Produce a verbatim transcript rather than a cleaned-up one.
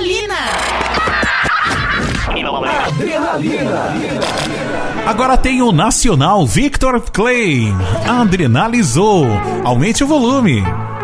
Adrenalina. Agora tem o Nacional Victor Clay. Adrenalizou. Aumente o volume.